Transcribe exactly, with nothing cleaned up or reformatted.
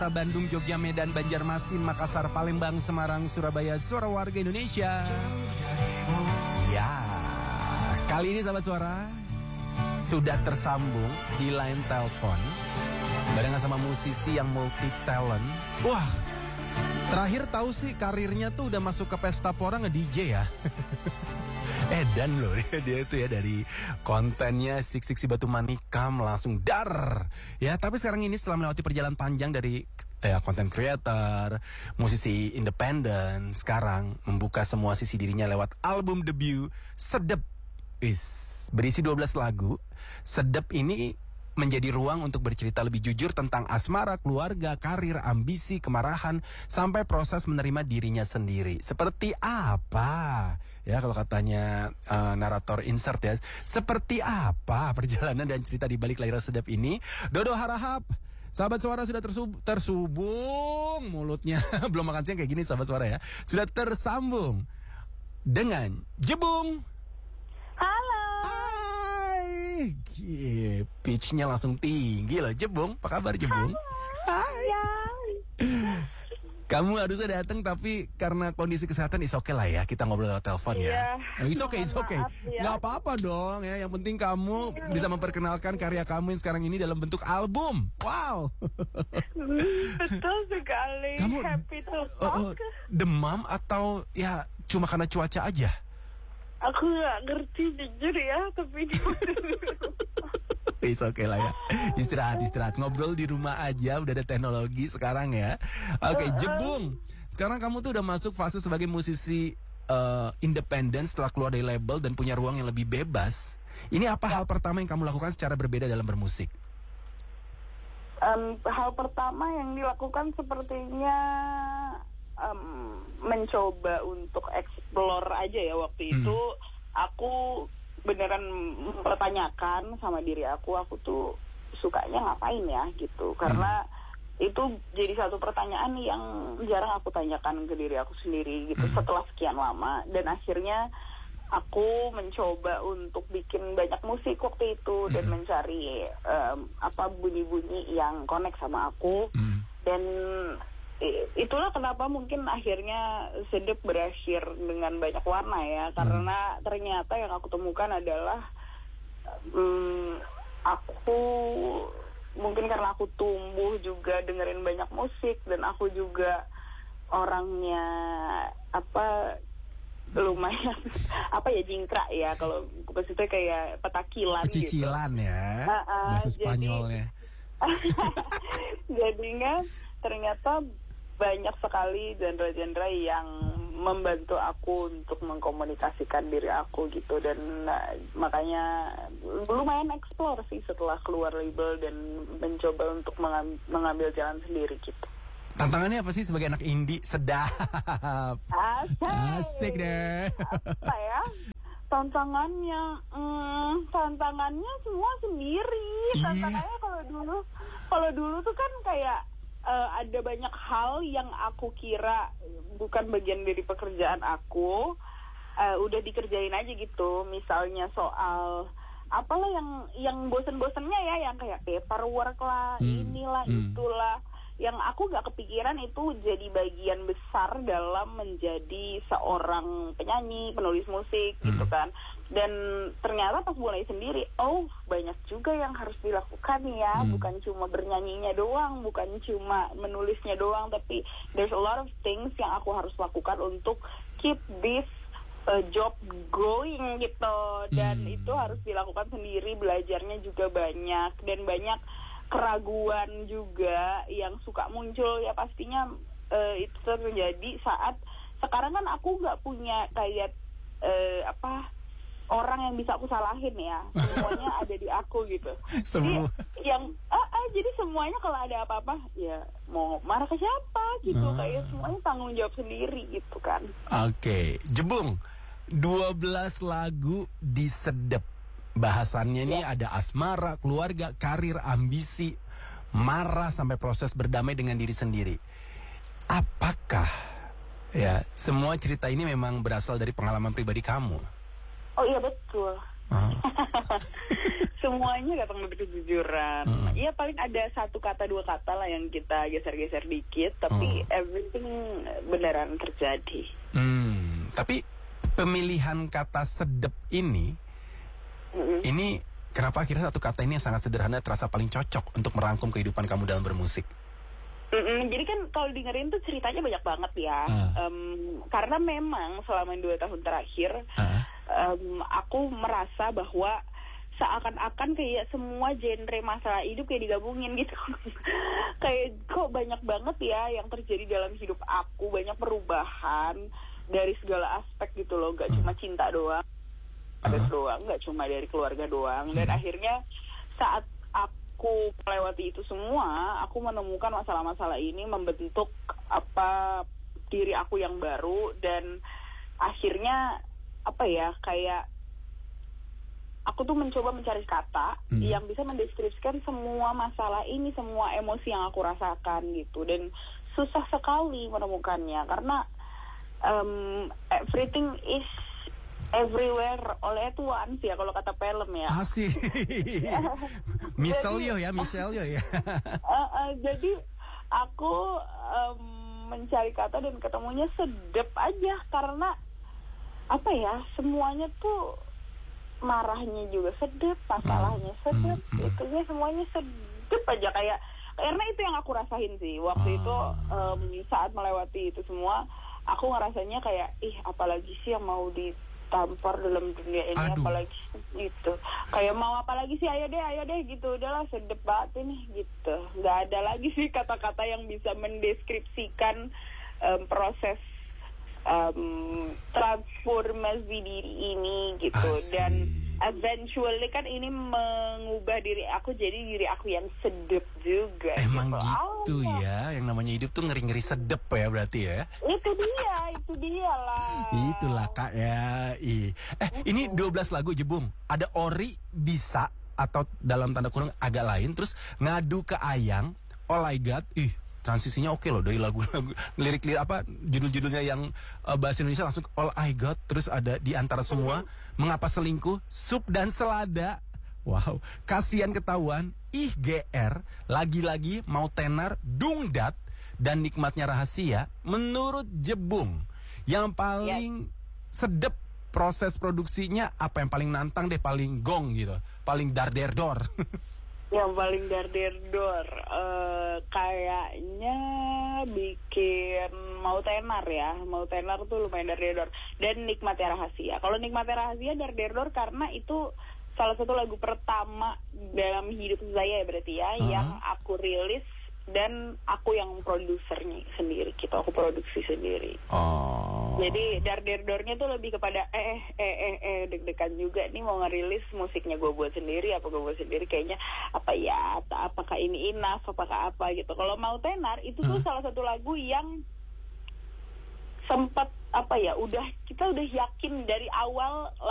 Jakarta, Bandung, Jogja, Medan, Banjarmasin, Makassar, Palembang, Semarang, Surabaya, suara warga Indonesia. Ya, kali ini sahabat suara sudah tersambung di line telepon barengan sama musisi yang multi talent. Wah, terakhir tahu sih karirnya tuh udah masuk ke pesta pora nge-D J ya. Edan loh dia itu ya, dari kontennya Sik-Sik Si Batu Manikam langsung dar. Ya, tapi sekarang ini setelah melewati perjalanan panjang dari ya content creator, musisi independen, sekarang membuka semua sisi dirinya lewat album debut Sedep. Is berisi dua belas lagu. Sedep ini menjadi ruang untuk bercerita lebih jujur tentang asmara, keluarga, karir, ambisi, kemarahan, sampai proses menerima dirinya sendiri. Seperti apa? Ya, kalau katanya uh, narator insert ya, seperti apa perjalanan dan cerita di balik layar Sedep ini? Dodo harahap, sahabat suara sudah tersub- tersubung mulutnya. Belum makan siang kayak gini sahabat suara ya. Sudah tersambung dengan Jebung. Halo. Hai, Gie, pitch-nya langsung tinggi loh. Jebung, apa kabar Jebung? Hai. Ya. Kamu harusnya datang tapi karena kondisi kesehatan is okay lah ya, kita ngobrol lewat telepon ya. Iya. It's okay, it's okay. Maaf, ya. Gak apa-apa dong ya. Yang penting kamu bisa memperkenalkan karya kamu yang sekarang ini dalam bentuk album. Wow. Betul sekali. Kamu happy to uh, talk. uh, demam atau ya cuma karena cuaca aja? Aku nggak ngerti jujur ya, tapi It's okay lah ya. Istirahat, istirahat. Ngobrol di rumah aja, udah ada teknologi sekarang ya. Oke, okay, Jebung. Sekarang kamu tuh udah masuk fase sebagai musisi uh, independen setelah keluar dari label dan punya ruang yang lebih bebas. Ini apa hal pertama yang kamu lakukan secara berbeda dalam bermusik? um, hal pertama yang dilakukan sepertinya um, mencoba untuk explore aja ya. Waktu Hmm. itu aku beneran mempertanyakan sama diri aku, aku tuh sukanya ngapain ya gitu. Karena hmm. itu jadi satu pertanyaan yang jarang aku tanyakan ke diri aku sendiri gitu hmm. setelah sekian lama. Dan akhirnya aku mencoba untuk bikin banyak musik waktu itu hmm. dan mencari um, apa bunyi-bunyi yang connect sama aku. Hmm. Dan itulah kenapa mungkin akhirnya Sedep berakhir dengan banyak warna ya, karena ternyata yang aku temukan adalah um, aku mungkin karena aku tumbuh juga dengerin banyak musik dan aku juga orangnya apa lumayan apa ya jingkrak ya, kalau maksudnya kayak petakilan gitu. Pecicilan ya, uh, uh, bahasa Spanyolnya. Jadinya ternyata banyak sekali genre-genre yang membantu aku untuk mengkomunikasikan diri aku gitu. Dan uh, makanya lumayan explore sih setelah keluar label dan mencoba untuk mengam- mengambil jalan sendiri gitu. Tantangannya apa sih sebagai anak indie? Sedap. Asik. Asik deh. Apa ya? Tantangannya, hmm, tantangannya semua sendiri. Iya. Tantangannya kalau dulu, kalau dulu tuh kan kayak Uh, ada banyak hal yang aku kira bukan bagian dari pekerjaan aku, uh, udah dikerjain aja gitu. Misalnya soal apalah yang yang bosen-bosennya ya, yang kayak paperwork lah, hmm. inilah hmm. itulah, yang aku gak kepikiran itu jadi bagian besar dalam menjadi seorang penyanyi, penulis musik hmm. gitu kan. Dan ternyata pas mulai sendiri, oh banyak juga yang harus dilakukan ya, hmm. bukan cuma bernyanyinya doang, bukan cuma menulisnya doang, tapi there's a lot of things yang aku harus lakukan untuk keep this uh, job going gitu. Dan hmm. itu harus dilakukan sendiri, belajarnya juga banyak, dan banyak keraguan juga yang suka muncul ya pastinya. Uh, itu terjadi saat sekarang kan aku nggak punya kayak uh, apa orang yang bisa aku salahin ya, semuanya ada di aku gitu. Semua. Jadi yang ah, ah, jadi semuanya kalau ada apa-apa ya mau marah ke siapa gitu, ah. kayak semuanya tanggung jawab sendiri gitu kan. Oke, okay. Jebung, dua belas lagu di Sedep. Bahasannya nih ya. Ada asmara, keluarga, karir, ambisi, marah sampai proses berdamai dengan diri sendiri. Apakah ya semua cerita ini memang berasal dari pengalaman pribadi kamu? Oh iya betul. Oh. Semuanya datang dari kejujuran. Iya, uh. paling ada satu kata dua kata lah yang kita geser-geser dikit, tapi uh. everything beneran terjadi. Hmm, tapi pemilihan kata sedep ini, mm-hmm. ini kenapa akhirnya satu kata ini yang sangat sederhana terasa paling cocok untuk merangkum kehidupan kamu dalam bermusik? Mm-mm, jadi kan kalau dengerin tuh ceritanya banyak banget ya. Uh. Um, karena memang selama dua tahun terakhir, uh. um, aku merasa bahwa seakan-akan kayak semua genre masalah hidup kayak digabungin gitu. Kayak kok banyak banget ya yang terjadi dalam hidup aku, banyak perubahan dari segala aspek gitu loh, gak uh. cuma cinta doang, ada uh. doang, gak cuma dari keluarga doang. Dan uh. akhirnya saat aku melewati itu semua, aku menemukan masalah-masalah ini membentuk apa diri aku yang baru, dan akhirnya apa ya kayak aku tuh mencoba mencari kata hmm. yang bisa mendeskripsikan semua masalah ini, semua emosi yang aku rasakan gitu. Dan susah sekali menemukannya karena um, everything is everywhere all at once ya kalau kata film ya. Asik. Michelle Yeoh ya, Michelle Yeoh ya. uh, uh, jadi aku um, mencari kata dan ketemunya sedep aja karena apa ya, semuanya tuh marahnya juga sedep, masalahnya sedep, mm, mm. itunya semuanya sedep aja, kayak karena itu yang aku rasain sih waktu oh. itu um, saat melewati itu semua, aku ngerasanya kayak ih apalagi sih yang mau ditampar dalam dunia ini. Aduh. Apalagi gitu, kayak mau apalagi sih, ayo deh ayo deh gitu, udahlah sedep banget ini gitu, nggak ada lagi sih kata-kata yang bisa mendeskripsikan um, proses Um, transformasi diri ini gitu. Asik. Dan eventually kan ini mengubah diri aku jadi diri aku yang sedep juga. Emang gitu, gitu oh, ya, yang namanya hidup tuh ngeri-ngeri sedep ya berarti ya. Itu dia, itu dia lah. Itulah Kak ya. Ih. Eh uh-huh. Ini dua belas lagu Jebung. Ada Ori Bisa atau dalam tanda kurung agak lain, terus Ngadu ke Ayang, All I Got. Ih, transisinya oke loh dari lagu-lagu, lirik-lirik apa judul-judulnya yang uh, bahasa Indonesia langsung All I Got, terus ada Di Antara Semua, Mengapa Selingkuh, Sup dan Selada, wow, Kasihan Ketahuan, Ih G R, Lagi-lagi, Mau Tenar, Dungdat, dan Nikmatnya Rahasia. Menurut Jebung, yang paling yes. sedep proses produksinya apa, yang paling nantang deh, paling gong gitu, paling dar-der-dor? Yang paling dar-der-dor uh, kayaknya bikin Mau Tenar ya. Mau Tenar tuh lumayan dar-der-dor. Dan Nikmatnya Rahasia. Kalau Nikmatnya Rahasia dar-der-dor karena itu salah satu lagu pertama dalam hidup saya berarti ya, uh-huh. yang aku rilis dan aku yang produsernya sendiri gitu. Aku produksi sendiri. Oh. Jadi dar-der-dornya tuh lebih kepada eh eh eh eh deg-degan juga nih mau ngerilis musiknya gue buat sendiri, apa gue buat sendiri, kayaknya apa ya, apakah ini enough, apakah apa gitu. Kalau Mau Tenar itu tuh hmm. salah satu lagu yang sempat apa ya, udah kita udah yakin dari awal